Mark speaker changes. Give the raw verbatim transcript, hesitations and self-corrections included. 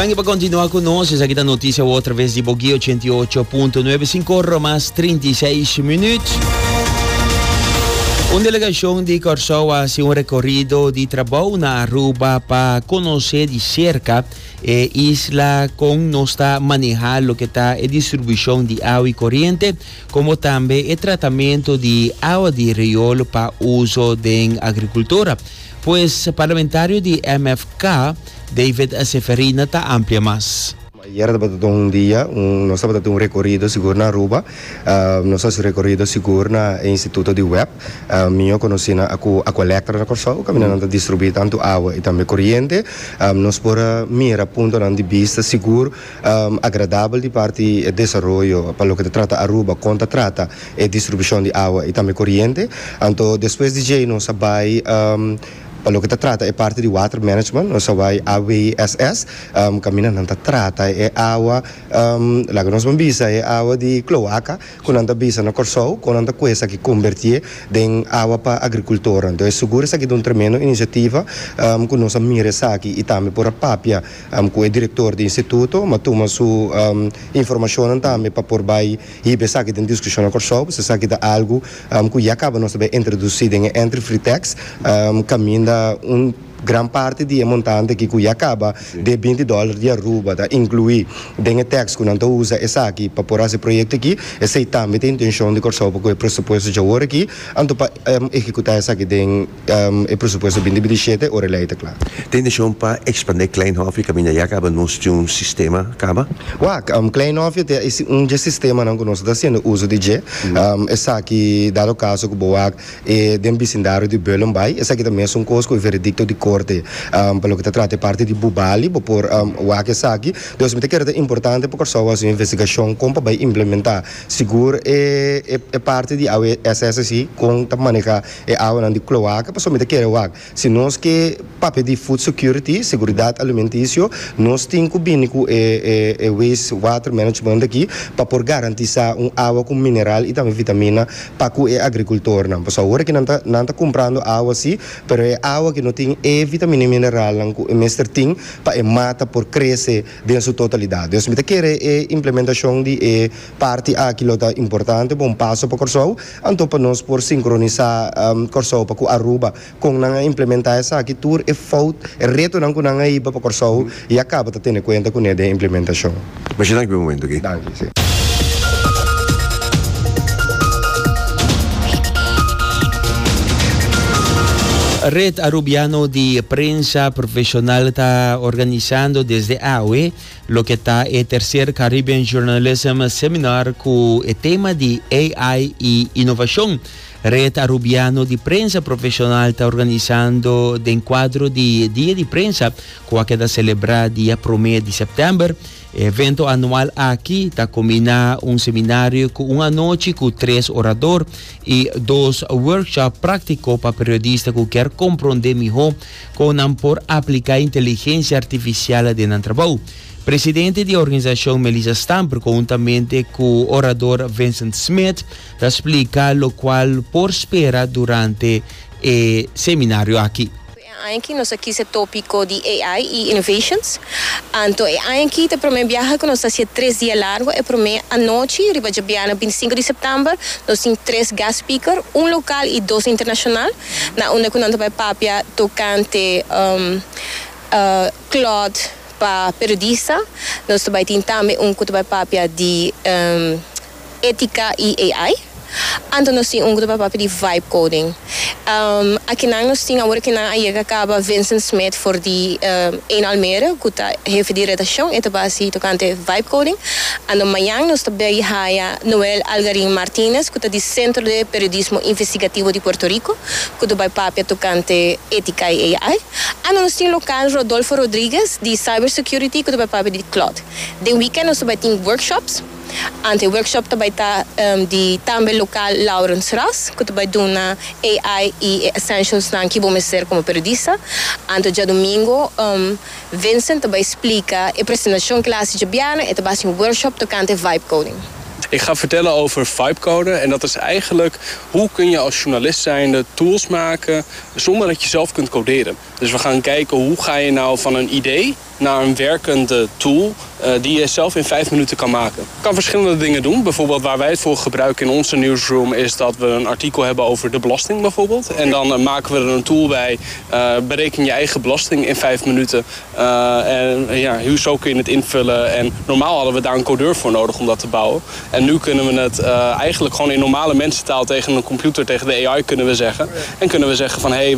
Speaker 1: Sangue para continuar conosco, essa aqui é a notícia outra vez de Boguí oitenta e oito ponto nove, cinco mais trinta e seis minutos. Uma delegação de Corsol faz um recorrido de trabalho na Aruba para conhecer de cerca a isla com nos está manejar o que está a distribuição de água e corrente, como também o tratamento de água de riolo para uso em agricultura. Pois o parlamentário de M F K, David Seferina, está amplia mais.
Speaker 2: Ieri abbiamo un dia, un, nós abbiamo un recorrido sicuro na Aruba, uh, nós abbiamo recorrido sicuro na Instituto di Web, uh, mio conoscina a a collector na Corsol, caminhando a distribuir tanto água e também corrente, um, nós por mira ponto na de vista seguro, um, agradável de parte e desenvolvimento para o que trata Aruba, conta trata e distribuição de água e também corrente, então depois de J nós vai um, para o que trata é parte de water management, nós vai A W S S, um, caminhando não trata é água, um, lá que nós vamos bisa é água de cloaca, quando anda bisa na Corsol, quando anda coisa que convertir em água para agricultura. Então é seguro essa aqui de uma tremenda iniciativa, um, que nós mira essa aqui e também por a papia, um, com o diretor do instituto, mas toma sua um, informação também para por vai e pensar que tem discussão na Corsol, se sabe que algo um, que já acaba nós também introduzido em entre free tax, um, caminho um gran parte di montante che qui acaba de vinte dólares di Aruba da inclui den tax que não usa essa aqui para por esse projeto aqui essa também tem intenção de cortar um pouco o pressuposto já agora aqui então para um, executar essa aqui tem um, o pressuposto vinte vinte e sete ora leite claro
Speaker 3: tem intenção para expandir Kleinhof caminha já acaba nós de um sistema acaba
Speaker 2: wa um, Kleinhof é um sistema não que nós está sendo uso de G um, essa aqui dado caso que boa é den vicindário de Belembay essa aqui também é um costo com veredicto de corte um, pelo que trata parte de Bubali por um, o que aqui Deus me quer é importante porque só a investigação como para implementar seguro é, é, é parte de A W S S com a maneira é a água de cloaca para só me quer o se nós que papel de food security seguridade alimentícia nós temos bínico é, é, é waste water management aqui para por garantir um água com mineral e também vitamina para o agricultor não por agora que não está não está comprando água assim pero é água que não tem é vitamina mineral que o mestre tem para mata por crescer dentro sua totalidade Deus me quer é implementação de é, parte aquilo tá importante bom passo para Corsol então para nós por sincronizar um, Corsol para a Aruba com não implementar essa aqui tour é falta é reto não com não ir para Corsol e acaba tendo em conta com a implementação
Speaker 3: mas já tem um momento aqui
Speaker 2: Danke, sim.
Speaker 1: Red Arubiano de Prensa Profissional está organizando desde A U E lo que está el tercer Caribbean Journalism Seminar com o tema de A I e inovação. Red Arubiano de Prensa Profissional está organizando o enquadro de Dia de Prensa que vai celebrar dia primeiro de setembro. Evento anual aqui está combina um seminário com uma noite com três oradores e dois workshops práticos para periodistas que querem compreender melhor como por aplicar inteligência artificial dentro do trabalho. Presidente da organização Melissa Stamper, conjuntamente com o orador Vincent Smith, explica o qual por espera durante o seminário aqui.
Speaker 4: Aqui nós aqui esse tópico de A I e innovations. Então, aqui te promete viajar que nós há três dias largo e promete a noite, riba de vinte e cinco de setembro, nós temos três guest speakers, um local e dois internacional. Na onde nós vai papia tocante um, uh, Claude para periodista, nós também temos também um que vai papia de um, ética e A I. Então nós temos um grupo de vibe coding. Um, aqui nós temos agora que nós acaba Vincent Smith for de um, em Almere, que está chefe de redação, e também se tocante vibe coding. E amanhã nós também há Noel Algarin Martínez, que está do Centro de Periodismo Investigativo de Puerto Rico, que também papia tocante ética e A I. E nós temos local Rodolfo Rodrigues de Cybersecurity, que também papia de Cloud. De weekend nós também temos workshops. Ante workshop também está um, de também local Lawrence Ross, que também do na A I e essentials na que vamos ser como periodista. Ante dia domingo, um, Vincent também explica a apresentação classe de Biana e também um workshop tocante vibe coding.
Speaker 5: Ik ga vertellen over vibecoden en dat is eigenlijk hoe kun je als journalist zijnde tools maken zonder dat je zelf kunt coderen. Dus we gaan kijken hoe ga je nou van een idee naar een werkende tool uh, die je zelf in vijf minuten kan maken. Je kan verschillende dingen doen. Bijvoorbeeld waar wij het voor gebruiken in onze newsroom is dat we een artikel hebben over de belasting bijvoorbeeld. En dan uh, maken we er een tool bij. Uh, bereken je eigen belasting in vijf minuten. Uh, en uh, ja, zo kun je het invullen. En normaal hadden we daar een codeur voor nodig om dat te bouwen. En nu kunnen we het uh, eigenlijk gewoon in normale mensentaal tegen een computer, tegen de A I kunnen we zeggen. En kunnen we zeggen van hé, hey,